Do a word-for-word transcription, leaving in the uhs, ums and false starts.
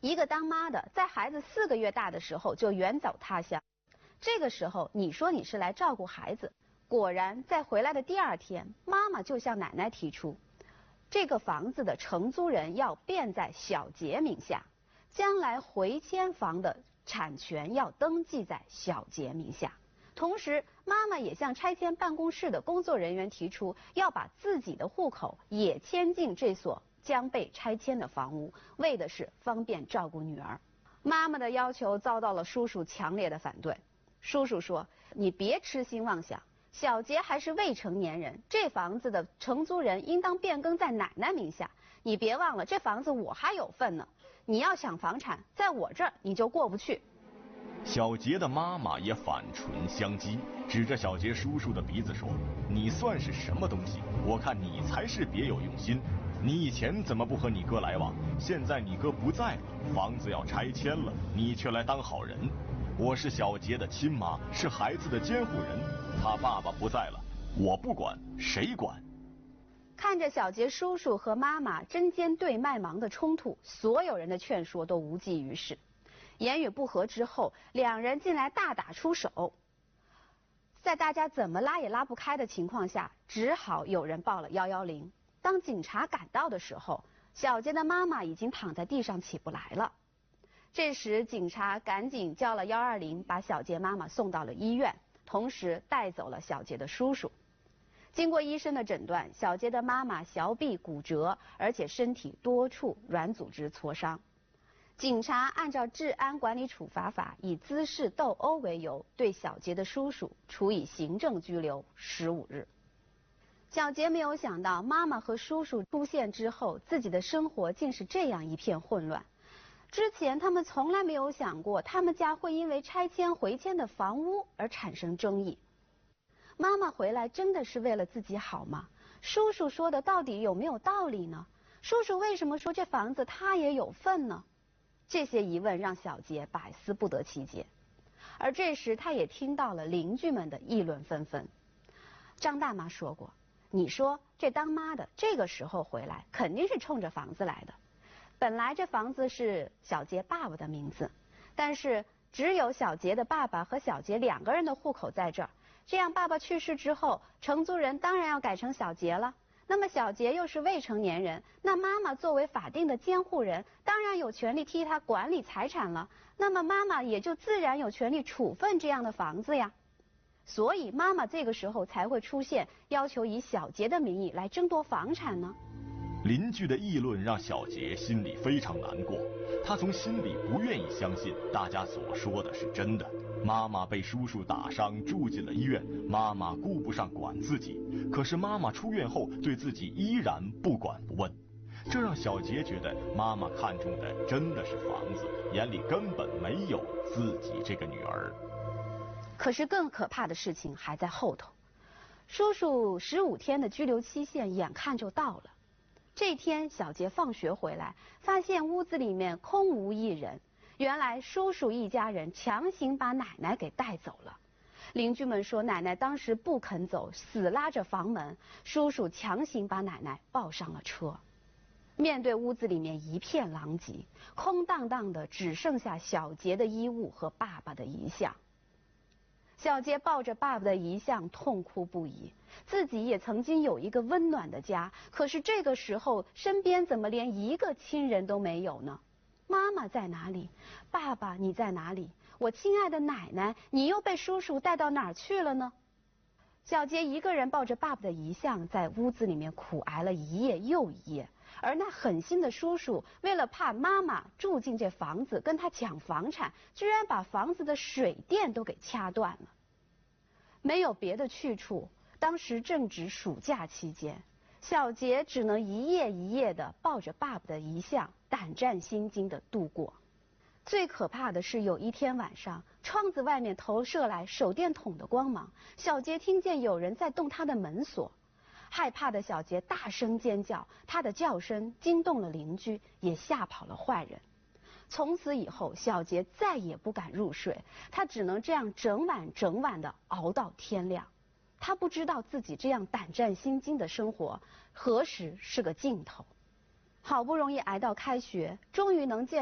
一个当妈的，在孩子四个月大的时候就远走他乡，这个时候你说你是来照顾孩子，果然在回来的第二天，妈妈就向奶奶提出，这个房子的承租人要变在小杰名下，将来回迁房的产权要登记在小杰名下。同时，妈妈也向拆迁办公室的工作人员提出，要把自己的户口也迁进这所将被拆迁的房屋，为的是方便照顾女儿。妈妈的要求遭到了叔叔强烈的反对。叔叔说：“你别痴心妄想，小杰还是未成年人，这房子的承租人应当变更在奶奶名下。你别忘了，这房子我还有份呢。你要想房产，在我这儿你就过不去。” 小杰的妈妈也反唇相讥，指着小杰叔叔的鼻子说：“你算是什么东西？我看你才是别有用心。你以前怎么不和你哥来往？现在你哥不在了，房子要拆迁了，你却来当好人。我是小杰的亲妈，是孩子的监护人，他爸爸不在了，我不管，谁管？” 看着小杰叔叔和妈妈针尖对麦芒的冲突，所有人的劝说都无济于事。言语不合之后，两人竟然大打出手。在大家怎么拉也拉不开的情况下，只好有人报了一一零。当警察赶到的时候，小杰的妈妈已经躺在地上起不来了。这时，警察赶紧叫了一二零，把小杰妈妈送到了医院，同时带走了小杰的叔叔。经过医生的诊断，小杰的妈妈小臂骨折，而且身体多处软组织挫伤。警察按照治安管理处罚法，以滋事斗殴为由，对小杰的叔叔处以行政拘留十五日。小杰没有想到，妈妈和叔叔出现之后，自己的生活竟是这样一片混乱。之前他们从来没有想过，他们家会因为拆迁回迁的房屋而产生争议。妈妈回来真的是为了自己好吗？叔叔说的到底有没有道理呢？叔叔为什么说这房子他也有份呢？这些疑问让小杰百思不得其解。而这时他也听到了邻居们的议论纷纷。张大妈说过，你说这当妈的这个时候回来肯定是冲着房子来的。本来这房子是小杰爸爸的名字，但是只有小杰的爸爸和小杰两个人的户口在这儿，这样爸爸去世之后，承租人当然要改成小杰了。那么小杰又是未成年人，那妈妈作为法定的监护人，当然有权利替他管理财产了。那么妈妈也就自然有权利处分这样的房子呀。所以妈妈这个时候才会出现要求以小杰的名义来争夺房产呢。 邻居的议论让小杰心里非常难过，他从心里不愿意相信大家所说的是真的。妈妈被叔叔打伤，住进了医院，妈妈顾不上管自己，可是妈妈出院后对自己依然不管不问，这让小杰觉得妈妈看中的真的是房子，眼里根本没有自己这个女儿。 可是更可怕的事情还在后头，叔叔十五天的拘留期限眼看就到了。这天小杰放学回来，发现屋子里面空无一人，原来叔叔一家人强行把奶奶给带走了。邻居们说奶奶当时不肯走，死拉着房门，叔叔强行把奶奶抱上了车。面对屋子里面一片狼藉，空荡荡的只剩下小杰的衣物和爸爸的遗像。小杰抱着爸爸的遗像痛哭不已，自己也曾经有一个温暖的家，可是这个时候身边怎么连一个亲人都没有呢？妈妈在哪里？爸爸你在哪里？我亲爱的奶奶，你又被叔叔带到哪儿去了呢？小杰一个人抱着爸爸的遗像，在屋子里面苦挨了一夜又一夜。而那狠心的叔叔，为了怕妈妈住进这房子跟他抢房产，居然把房子的水电都给掐断了。没有别的去处，当时正值暑假期间，小杰只能一夜一夜的抱着爸爸的遗像，胆战心惊的度过。最可怕的是，有一天晚上，窗子外面投射来手电筒的光芒，小杰听见有人在动他的门锁。害怕的小杰大声尖叫，他的叫声惊动了邻居，也吓跑了坏人。从此以后，小杰再也不敢入睡，他只能这样整晚整晚的熬到天亮。他不知道自己这样胆战心惊的生活何时是个尽头。好不容易挨到开学，终于能见